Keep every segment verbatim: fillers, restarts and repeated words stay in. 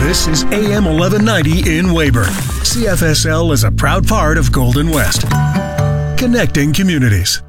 This is A M eleven ninety in Weyburn. C F S L is a proud part of Golden West. Connecting communities.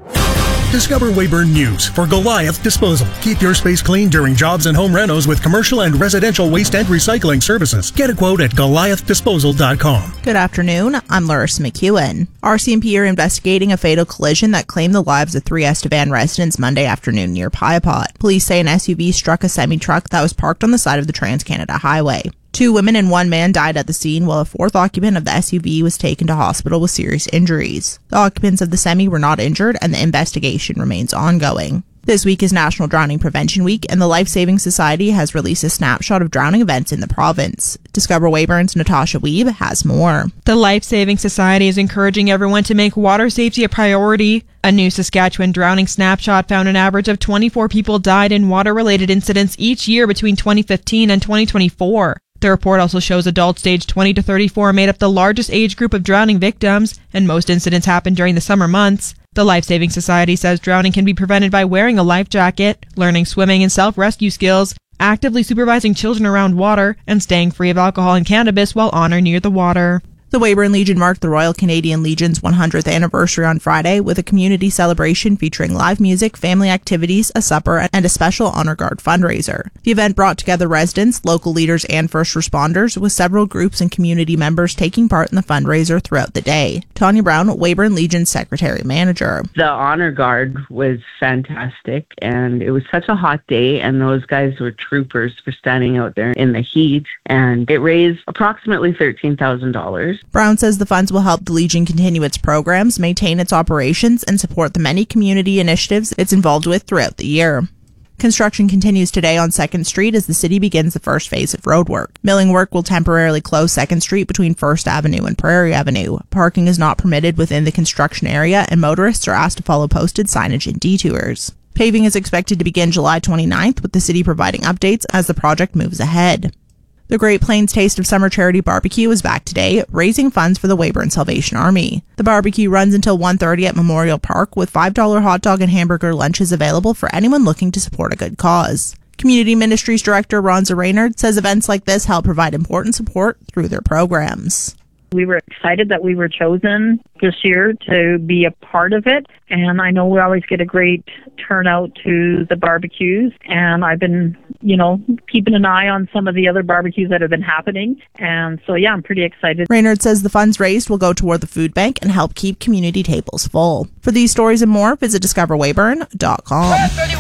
Discover Weyburn News for Goliath Disposal. Keep your space clean during jobs and home renos with commercial and residential waste and recycling services. Get a quote at goliath disposal dot com. Good afternoon. I'm Larissa McEwen. R C M P are investigating a fatal collision that claimed the lives of three Estevan residents Monday afternoon near Piapot. Police say an S U V struck a semi-truck that was parked on the side of the Trans-Canada Highway. Two women and one man died at the scene, while a fourth occupant of the S U V was taken to hospital with serious injuries. The occupants of the semi were not injured, and the investigation remains ongoing. This week is National Drowning Prevention Week, and the Life Saving Society has released a snapshot of drowning events in the province. Discover Weyburn's Natasha Weeb has more. The Life Saving Society is encouraging everyone to make water safety a priority. A new Saskatchewan drowning snapshot found an average of twenty-four people died in water-related incidents each year between twenty fifteen and twenty twenty-four. The report also shows adults aged twenty to thirty-four made up the largest age group of drowning victims, and most incidents happen during the summer months. The Life Saving Society says drowning can be prevented by wearing a life jacket, learning swimming and self-rescue skills, actively supervising children around water, and staying free of alcohol and cannabis while on or near the water. The Weyburn Legion marked the Royal Canadian Legion's one hundredth anniversary on Friday with a community celebration featuring live music, family activities, a supper, and a special Honor Guard fundraiser. The event brought together residents, local leaders, and first responders, with several groups and community members taking part in the fundraiser throughout the day. Tanya Brown, Weyburn Legion's secretary-manager. The Honor Guard was fantastic, and it was such a hot day, and those guys were troopers for standing out there in the heat, and it raised approximately thirteen thousand dollars. Brown says the funds will help the Legion continue its programs, maintain its operations, and support the many community initiatives it's involved with throughout the year. Construction continues today on second Street as the city begins the first phase of roadwork. Milling work will temporarily close second Street between first Avenue and Prairie Avenue. Parking is not permitted within the construction area, and motorists are asked to follow posted signage and detours. Paving is expected to begin July twenty-ninth, with the city providing updates as the project moves ahead. The Great Plains Taste of Summer Charity Barbecue is back today, raising funds for the Weyburn Salvation Army. The barbecue runs until one thirty at Memorial Park, with five dollars hot dog and hamburger lunches available for anyone looking to support a good cause. Community Ministries Director Ronza Raynard says events like this help provide important support through their programs. We were excited that we were chosen this year to be a part of it, and I know we always get a great turnout to the barbecues, and I've been, you know, keeping an eye on some of the other barbecues that have been happening, and so yeah, I'm pretty excited. Raynard says the funds raised will go toward the food bank and help keep community tables full. For these stories and more, visit discover weyburn dot com.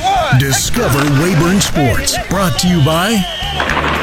Discover Weyburn Sports, brought to you by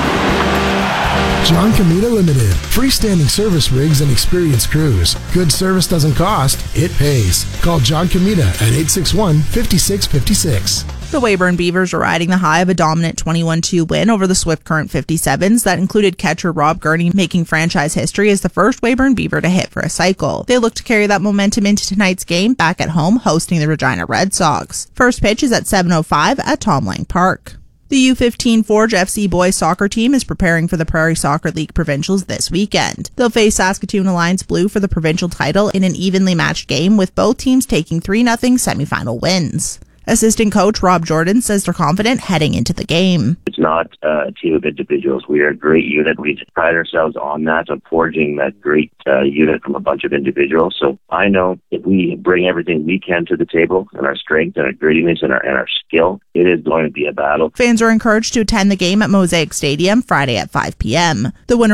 John Comita Limited. Freestanding service rigs and experienced crews. Good service doesn't cost, it pays. Call John Comita at eight six one, five six five six. The Weyburn Beavers are riding the high of a dominant twenty-one two win over the Swift Current fifty-sevens that included catcher Rob Gurney making franchise history as the first Weyburn Beaver to hit for a cycle. They look to carry that momentum into tonight's game back at home hosting the Regina Red Sox. First pitch is at seven oh five at Tom Lang Park. The U fifteen Forge F C boys soccer team is preparing for the Prairie Soccer League Provincials this weekend. They'll face Saskatoon Alliance Blue for the provincial title in an evenly matched game, with both teams taking three nothing semifinal wins. Assistant coach Rob Jordan says they're confident heading into the game. It's not uh, a team of individuals. We are a great unit. We pride ourselves on that, on forging that great uh, unit from a bunch of individuals. So I know if we bring everything we can to the table and our strength and our grittiness and our, and our skill, it is going to be a battle. Fans are encouraged to attend the game at Mosaic Stadium Friday at five p.m. The winner